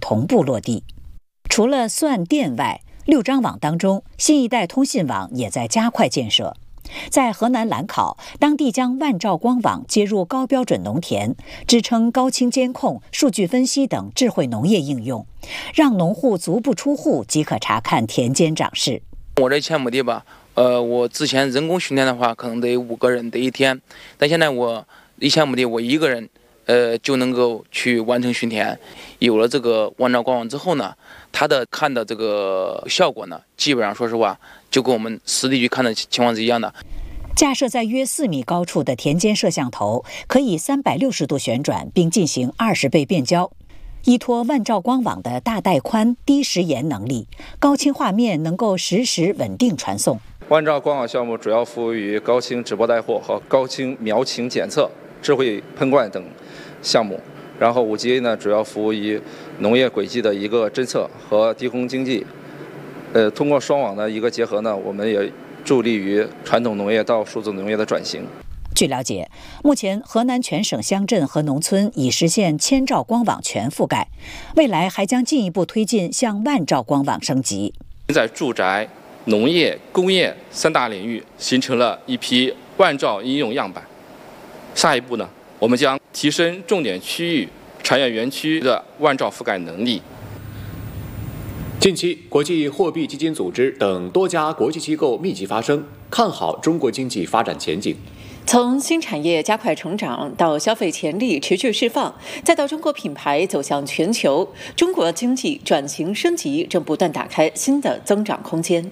同步落地。除了算电外，6张网当中，新一代通信网也在加快建设。在河南兰考，当地将万兆光网接入高标准农田，支撑高清监控、数据分析等智慧农业应用，让农户足不出户即可查看田间长势。 我这1000亩地吧，我之前人工巡田的话，可能得5个人得1天，但现在我1000亩地我1个人，就能够去完成巡田。有了这个万兆光网之后呢，它的看的这个效果呢，基本上说实话，就跟我们实地去看的情况是一样的。 架设在约4米高处的田间摄像头，可以360度旋转，并进行20倍变焦。依托万兆光网的大带宽、低时延能力，高清画面能够实时稳定传送。 万兆光网项目主要服务于高清直播带货和高清苗情检测、智慧喷灌等项目。然后5G 呢，主要服务于农业轨迹的一个侦测和低空经济。通过双网的一个结合呢，我们也助力于传统农业到数字农业的转型。 据了解，目前河南全省乡镇和农村已实现1000兆光网全覆盖，未来还将进一步推进向万兆光网升级。 在住宅、农业、工业3大领域形成了一批万兆应用样板。下一步呢，我们将提升重点区域产业园区的万兆覆盖能力。 近期，国际货币基金组织等多家国际机构密集发声，看好中国经济发展前景。 从新产业加快成长到消费潜力持续释放，再到中国品牌走向全球，中国经济转型升级正不断打开新的增长空间。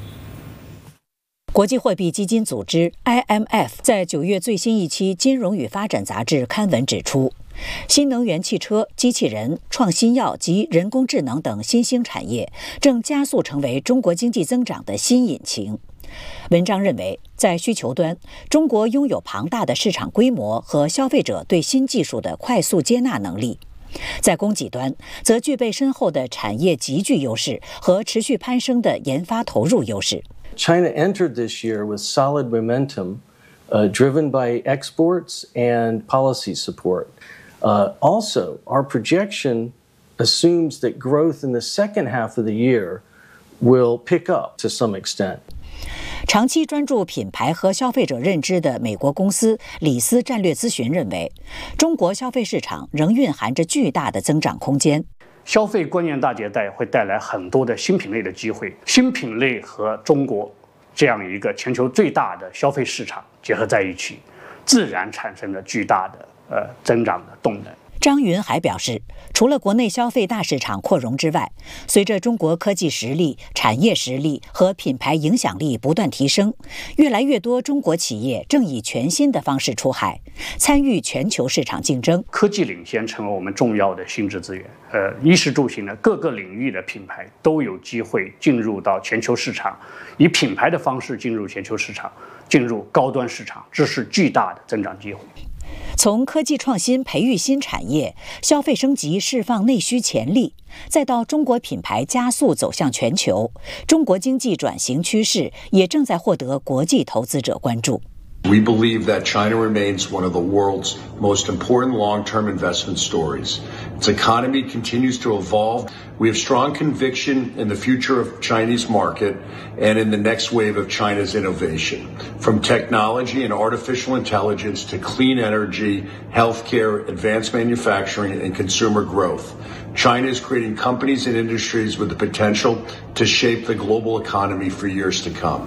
国际货币基金组织 IMF 在9月最新一期《金融与发展》杂志刊文指出，新能源汽车、机器人、创新药及人工智能等新兴产业正加速成为中国经济增长的新引擎。文章认为，在需求端，中国拥有庞大的市场规模和消费者对新技术的快速接纳能力；在供给端，则具备深厚的产业集聚优势和持续攀升的研发投入优势。 China entered this year with solid momentum, driven by exports and policy support. Also, our projection assumes that growth in the second half of the year will pick up to some extent. 长期专注品牌和消费者认知的美国公司李斯战略咨询认为，中国消费市场仍蕴含着巨大的增长空间。 消费观念大迭代会带来很多的新品类的机会，新品类和中国这样一个全球最大的消费市场结合在一起，自然产生了巨大的增长的动能。 张云还表示，除了国内消费大市场扩容之外，随着中国科技实力、产业实力和品牌影响力不断提升，越来越多中国企业正以全新的方式出海，参与全球市场竞争。 科技领先成为我们重要的新质资源。衣食住行的各个领域的品牌都有机会进入到全球市场，以品牌的方式进入全球市场，进入高端市场，这是巨大的增长机会。 从科技创新培育新产业，消费升级释放内需潜力，再到中国品牌加速走向全球，中国经济转型趋势也正在获得国际投资者关注。 We believe that China remains one of the world's most important long-term investment stories. Its economy continues to evolve. We have strong conviction in the future of Chinese market and in the next wave of China's innovation. From technology and artificial intelligence to clean energy, healthcare, advanced manufacturing, and consumer growth, China is creating companies and industries with the potential to shape the global economy for years to come.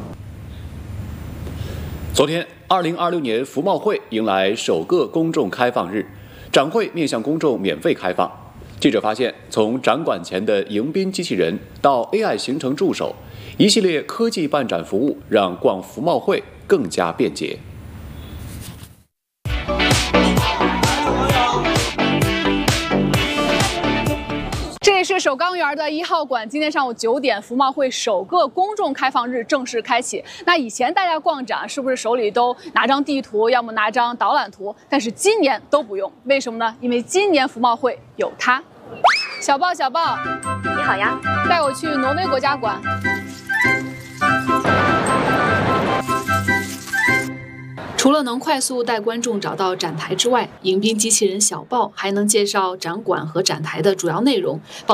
昨天，2026年服贸会迎来首个公众开放日，展会面向公众免费开放。记者发现，从展馆前的迎宾机器人到 AI 行程助手，一系列科技办展服务让逛服贸会更加便捷。 这里是首钢园的1号馆，今天上午9点，服贸会首个公众开放日正式开启。那以前大家逛展是不是手里都拿张地图，要么拿张导览图？但是今年都不用，为什么呢？因为今年服贸会有它。小豹，小豹， 你好呀， 带我去挪威国家馆。除了能快速带观众找到展台之外，迎宾机器人小豹还能介绍展馆和展台的主要内容。